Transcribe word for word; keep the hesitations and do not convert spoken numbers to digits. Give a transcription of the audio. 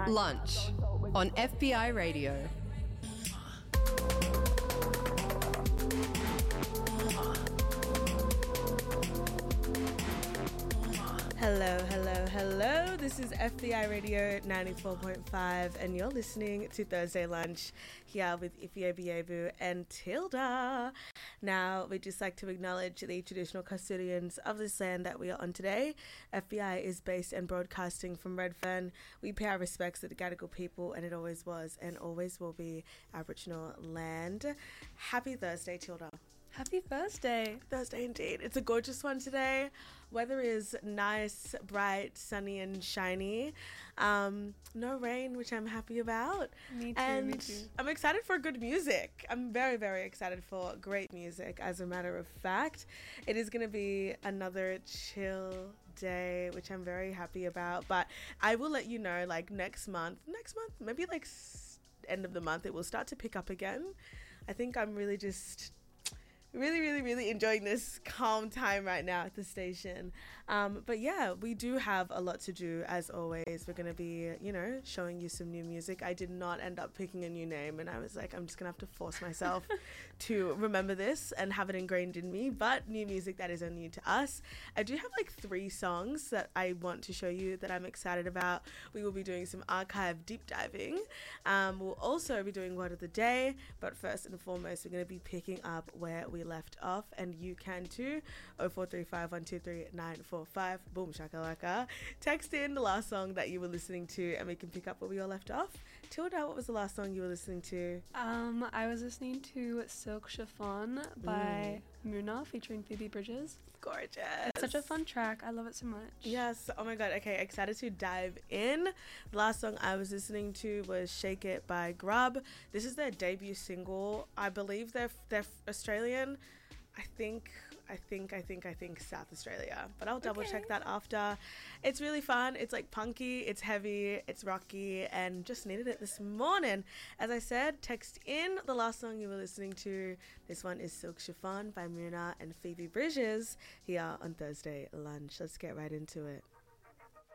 Lunch on F B I Radio. Hello, hello, hello. This is F B I Radio ninety-four point five and you're listening to Thursday Lunch here with Ifeobi and Tilda. Now, we'd just like to acknowledge the traditional custodians of this land that we are on today. F B I is based and broadcasting from Redfern. We pay our respects to the Gadigal people, and it always was and always will be Aboriginal land. Happy Thursday, Tilda. Happy Thursday. Thursday indeed. It's a gorgeous one today. Weather is nice, bright, sunny and shiny. Um, no rain, which I'm happy about. Me too, and me too. I'm excited for good music. I'm very, very excited for great music, as a matter of fact. It is going to be another chill day, which I'm very happy about. But I will let you know, like, next month, next month, maybe like s- end of the month, it will start to pick up again. I think I'm really just... Really, really, really enjoying this calm time right now at the station. Um, but yeah, we do have a lot to do as always. We're going to be, you know, showing you some new music. I did not end up picking a new name, and I was like, I'm just going to have to force myself to remember this and have it ingrained in me. But new music that is only new to us. I do have like three songs that I want to show you that I'm excited about. We will be doing some archive deep diving. Um, we'll also be doing Word of the Day. But first and foremost, we're going to be picking up where we left off, and you can too. oh four three five, one two three, nine four five. Boom shakalaka. Text in the last song that you were listening to and we can pick up where we all left off. Tilda, what was the last song you were listening to? Um, I was listening to Silk Chiffon by mm. Muna featuring Phoebe Bridgers. Gorgeous. It's such a fun track. I love it so much. Yes. Oh my god. Okay, excited to dive in. The last song I was listening to was Shake It by Grub. This is their debut single. I believe they're they're Australian. I think, I think, I think, I think South Australia. But I'll double okay. check that after. It's really fun. It's like punky, it's heavy, it's rocky, and just needed it this morning. As I said, text in the last song you were listening to. This one is Silk Chiffon by Muna and Phoebe Bridgers here on Thursday Lunch. Let's get right into it.